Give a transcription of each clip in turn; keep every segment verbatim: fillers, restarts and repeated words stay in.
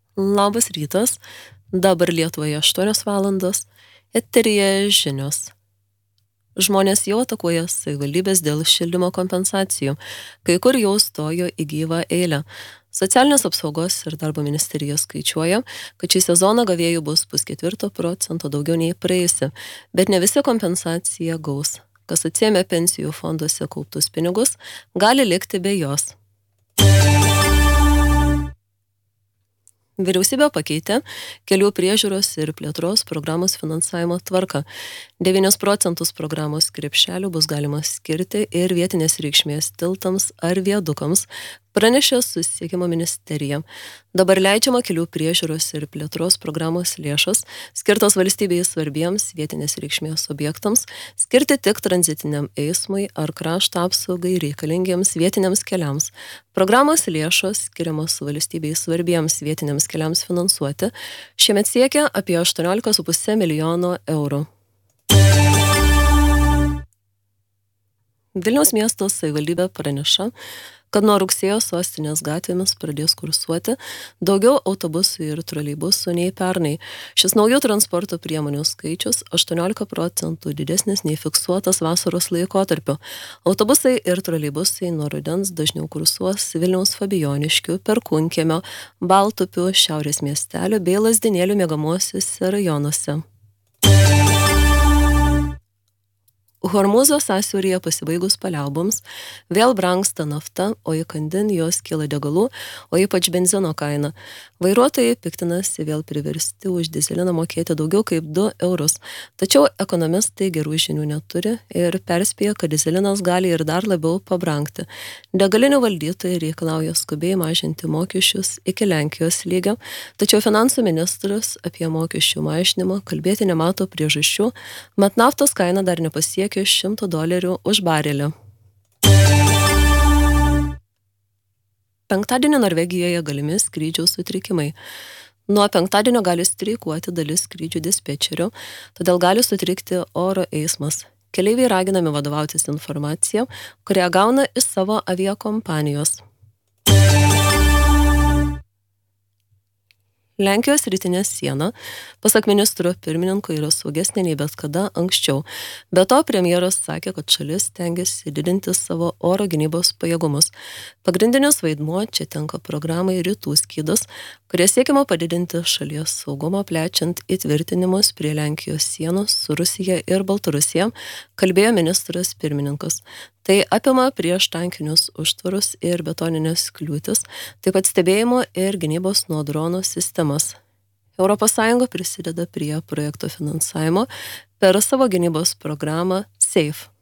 Labas rytas, dabar Lietuvoje aštuonios valandos, eteryje žinios. Žmonės jau atakuoja savivaldybės dėl šildymo kompensacijų, kai kur jau stojo į gyvą eilę. Socialinės apsaugos ir darbo ministerija skaičiuoja, kad šį sezoną gavėjų bus pusketvirto procento daugiau nei praėjusi, bet ne visi kompensaciją gaus. Kas atsiėmė pensijų fonduose kauptus pinigus, gali likti be jos. Vyriausybė pakeitė kelių priežiūros ir plėtros programos finansavimo tvarką. devynis procentus programos krepšelių bus galima skirti ir vietinės reikšmės tiltams ar viadukams, pranešė Susisiekimo ministerija. Dabar leidžiama kelių priežiūros ir plėtros programos lėšos, skirtos valstybei svarbiems vietinės reikšmės objektams, skirti tik tranzitiniam eismui ar krašto apsaugai reikalingiems vietiniams keliams. Programos lėšos skiriamos valstybei svarbiems vietiniams keliams finansuoti šiemet siekia apie aštuoniolika su puse milijono eurų. Vilniaus miesto savivaldybė praneša, kad nuo rugsėjo sostinės gatvėmis pradės kursuoti daugiau autobusų ir troleibusų nei pernai. Šis naujų transporto priemonių skaičius aštuoniolika procentų didesnis nei fiksuotas vasaros laikotarpiu. Autobusai ir troleibusai nuo rudens dažniau kursuos Vilniaus Fabijoniškių, Perkūnkiemio, Baltupių, Šiaurės miestelio bei Lazdynėlių miegamuosiuose rajonuose. Hormūzo sąsiauryje pasibaigus paliauboms vėl brangsta nafta, o įkandin jos kyla degalų, o ypač benzino kaina. Vairuotojai piktinasi vėl priversti už dyzeliną mokėti daugiau kaip du eurus. Tačiau ekonomistai gerų žinių neturi ir perspėja, kad dyzelinas gali ir dar labiau pabrangti. Degalinių valdytojai reikalauja skubiai mažinti mokesčius iki Lenkijos lygio, tačiau finansų ministras apie mokesčių mažinimą kalbėti nemato priežasčių, mat naftos kaina dar nepasiekė šimto dolerių už barelį. Penktadienį Norvegijoje galimi skrydžių sutrikimai. Nuo penktadienio gali streikuoti dalis skrydžių dispečerių, todėl gali sutrikti oro eismas. Keleiviai raginami vadovautis informacija, kurią gauna iš savo aviakompanijos. Lenkijos rytinė siena, pasak ministro pirmininko, yra saugesnė nei bet kada anksčiau. Be to, premjeras sakė, kad šalis stengiasi didinti savo oro gynybos pajėgumus. Pagrindinis vaidmuo čia tenka programai Rytų skydas, kurie siekiama padidinti šalies saugumą, plečiant įtvirtinimus prie Lenkijos sienos su Rusija ir Baltarusija, kalbėjo ministras pirmininkas. Tai apima prieš tankinius užtvarus ir betoninės kliūtis, taip pat stebėjimo ir gynybos nuo dronų sistemas. Europos Sąjunga prisideda prie projekto finansavimo per savo gynybos programą SAFE.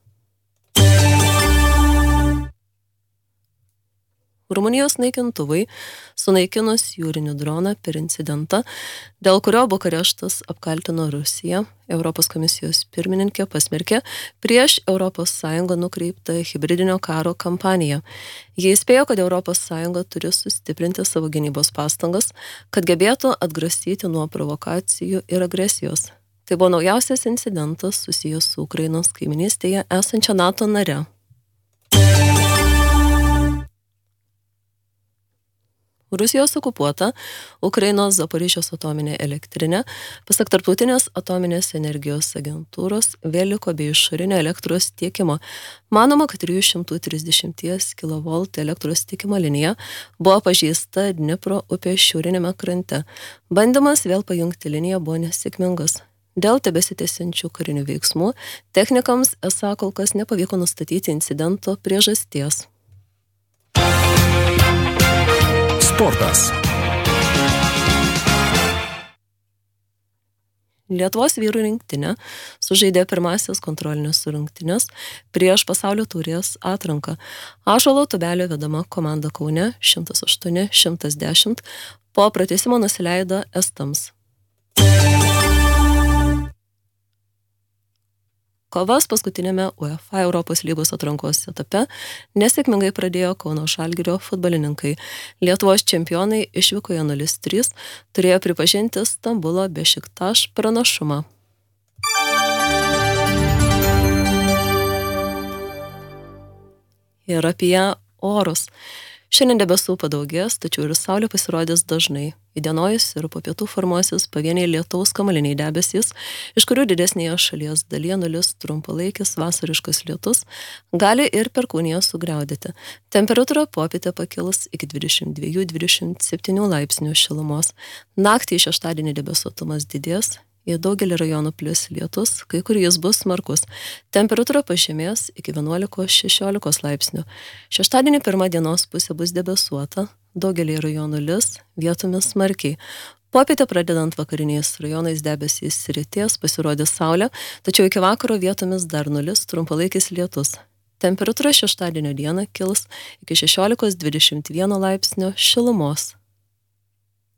Rumunijos naikintuvai sunaikinus jūrinį droną per incidentą, dėl kurio Bukareštas apkaltino Rusiją, Europos komisijos pirmininkė pasmerkė prieš Europos Sąjungą nukreiptą hibridinio karo kampaniją. Jie įspėjo, kad Europos Sąjunga turi sustiprinti savo gynybos pastangas, kad gebėtų atgrasyti nuo provokacijų ir agresijos. Tai buvo naujausias incidentas susijęs su Ukrainos kaiminystėje esančia NATO nare. Rusijos okupuota Ukrainos Zaporižės atominė elektrinė, pasak Tarptautinės atominės energijos agentūros, vėl liko be išorinio elektros tiekimo. Manoma, kad trijų šimtų trisdešimties kilovoltų elektros tiekimo linija buvo pažeista Dnipro upės šiaurinėme krante. Bandymas vėl pajungti liniją buvo nesėkmingas. Dėl tebesitęsiančių karinių veiksmų technikams esą kol kas nepavyko nustatyti incidento priežasties. Sportas. Lietuvos vyrų rinktinė sužaidė pirmasis kontrolinės rungtynes prieš pasaulio taurės atranką. Ąžuolo Tubelio vedama komanda Kaune šimtas aštuoni šimtas dešimt po pratęsimo nusileido estams. Kovas paskutinėme UEFA Europos lygos atrankos etape nesėkmingai pradėjo Kauno Žalgirio futbolininkai. Lietuvos čempionai išvykoje nulis trys turėjo pripažinti Stambulo Bešiktaš pranašumą. Ir apie orus. Šiandien debesų padaugės, tačiau ir saulė pasirodys dažnai. Įdienojus ir po pietų formuosis pavieniai lietaus kamuoliniai debesys, iš kurių didesnėje šalies dalyje nulis trumpalaikis vasariškas lietus gali ir perkūniją sugriaudėti. Temperatūra popietę pakils iki dvidešimt dviejų dvidešimt septynių laipsnių šilumos. Naktį šeštadienį debesuotumas didės. Į daugelį rajonų plis lietus, kai kur jis bus smarkus. Temperatūra pažemės iki vienuolikos šešiolikos laipsnių. Šeštadienį pirmą dienos pusė bus debesuota, daugelį rajonų lis, vietomis smarkiai. Popietę pradedant vakariniais rajonais debesys ryties, pasirodys saulė, tačiau iki vakaro vietomis dar nulis trumpalaikis lietus. Temperatūra šeštadienio dieną kils iki šešiolikos dvidešimt vieno laipsnio šilumos.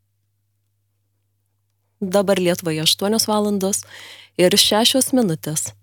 Dabar Lietuvoje aštuonios valandos ir šešios minutės.